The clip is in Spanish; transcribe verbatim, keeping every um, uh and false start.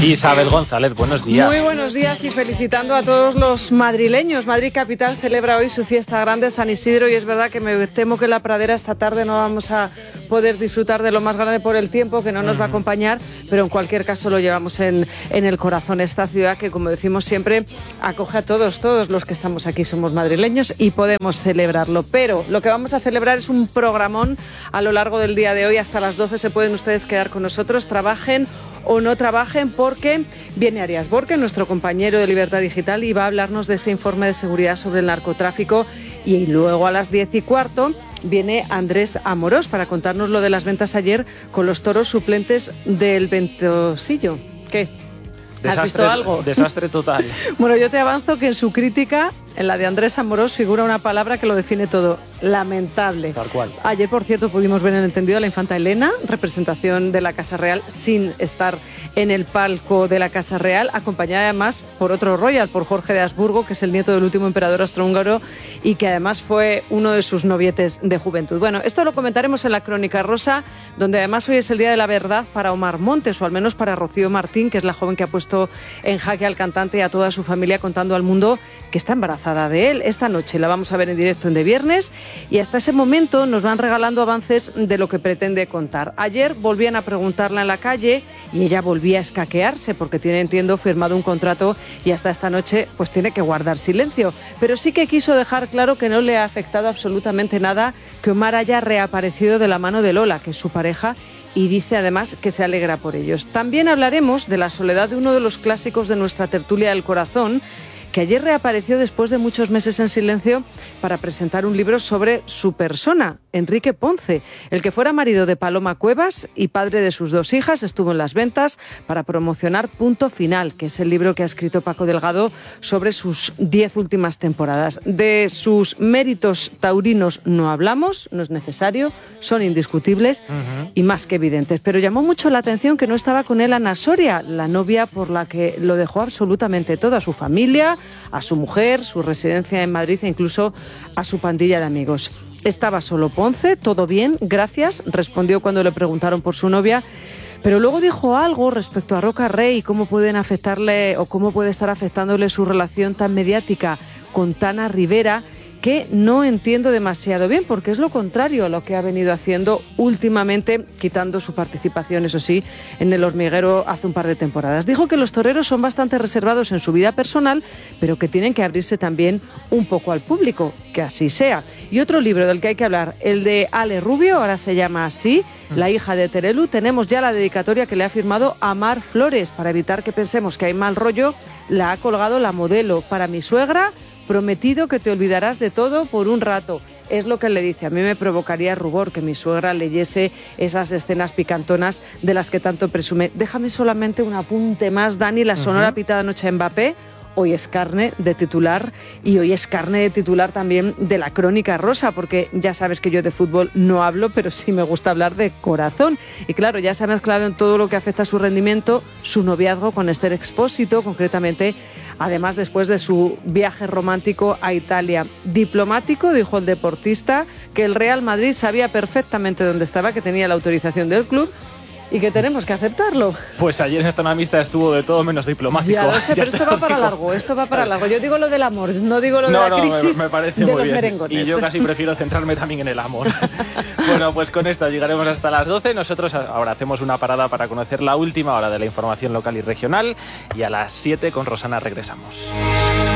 Isabel González, buenos días. Muy buenos días y felicitando a todos los madrileños. Madrid Capital celebra hoy su fiesta grande San Isidro y es verdad que me temo que en la pradera esta tarde no vamos a poder disfrutar de lo más grande por el tiempo que no nos va a acompañar, pero en cualquier caso lo llevamos en, en el corazón. Esta ciudad que, como decimos siempre, acoge a todos, todos los que estamos aquí somos madrileños y podemos celebrarlo. Pero lo que vamos a celebrar es un programón a lo largo del día de hoy. Hasta las doce se pueden ustedes quedar con nosotros, trabajen o no trabajen, porque viene Arias Borque, nuestro compañero de Libertad Digital, y va a hablarnos de ese informe de seguridad sobre el narcotráfico. Y luego a las diez y cuarto viene Andrés Amorós para contarnos lo de las ventas ayer con los toros suplentes del Ventosillo. ¿Qué? ¿Has Desastre, visto algo? Desastre total. Bueno, yo te avanzo que en su crítica, en la de Andrés Amorós, figura una palabra que lo define todo: lamentable. Tal cual. Ayer, por cierto, pudimos ver en el entendido a la infanta Elena, representación de la Casa Real, sin estar en el palco de la Casa Real, acompañada además por otro royal, por Jorge de Habsburgo, que es el nieto del último emperador austrohúngaro y que además fue uno de sus novietes de juventud. Bueno, esto lo comentaremos en la Crónica Rosa, donde además hoy es el Día de la Verdad para Omar Montes, o al menos para Rocío Martín, que es la joven que ha puesto en jaque al cantante y a toda su familia, contando al mundo que está embarazada de él. Esta noche la vamos a ver en directo en De Viernes y hasta ese momento nos van regalando avances de lo que pretende contar. Ayer volvían a preguntarla en la calle y ella volvía a escaquearse porque tiene, entiendo, firmado un contrato y hasta esta noche pues tiene que guardar silencio. Pero sí que quiso dejar claro que no le ha afectado absolutamente nada que Omar haya reaparecido de la mano de Lola, que es su pareja, y dice además que se alegra por ellos. También hablaremos de la soledad de uno de los clásicos de nuestra tertulia del corazón, que ayer reapareció después de muchos meses en silencio para presentar un libro sobre su persona, Enrique Ponce, el que fuera marido de Paloma Cuevas y padre de sus dos hijas. Estuvo en las ventas para promocionar Punto Final, que es el libro que ha escrito Paco Delgado sobre sus diez últimas temporadas. De sus méritos taurinos no hablamos, no es necesario, son indiscutibles uh-huh. y más que evidentes. Pero llamó mucho la atención que no estaba con él Ana Soria, la novia por la que lo dejó absolutamente todo, a su familia, a su mujer, su residencia en Madrid e incluso a su pandilla de amigos. Estaba solo Ponce, todo bien, gracias, respondió cuando le preguntaron por su novia, pero luego dijo algo respecto a Roca Rey y cómo pueden afectarle o cómo puede estar afectándole su relación tan mediática con Tana Rivera, que no entiendo demasiado bien, porque es lo contrario a lo que ha venido haciendo últimamente, quitando su participación, eso sí, en El Hormiguero hace un par de temporadas. Dijo que los toreros son bastante reservados en su vida personal, pero que tienen que abrirse también un poco al público, que así sea. Y otro libro del que hay que hablar, el de Ale Rubio, ahora se llama así, La hija de Terelu. Tenemos ya la dedicatoria que le ha firmado a Mar Flores. Para evitar que pensemos que hay mal rollo, la ha colgado la modelo: para mi suegra, prometido que te olvidarás de todo por un rato. Es lo que le dice. A mí me provocaría rubor que mi suegra leyese esas escenas picantonas de las que tanto presume. Déjame solamente un apunte más, Dani. La sonora uh-huh. pitada anoche en Mbappé hoy es carne de titular, y hoy es carne de titular también de la Crónica Rosa, porque ya sabes que yo de fútbol no hablo, pero sí me gusta hablar de corazón. Y claro, ya se ha mezclado en todo lo que afecta a su rendimiento su noviazgo con Esther Expósito, concretamente, además después de su viaje romántico a Italia. Diplomático, dijo el deportista, que el Real Madrid sabía perfectamente dónde estaba, que tenía la autorización del club y que tenemos que aceptarlo. Pues ayer en esta amistad estuvo de todo menos diplomático. Ya lo sé, pero esto va para largo, esto va para largo. Yo digo lo del amor, no digo lo de no, la no, crisis me, me parece de muy los bien. merengones. Y yo casi prefiero centrarme también en el amor. Bueno, pues con esto llegaremos hasta las doce. Nosotros ahora hacemos una parada para conocer la última hora de la información local y regional, y a las siete con Rosana regresamos.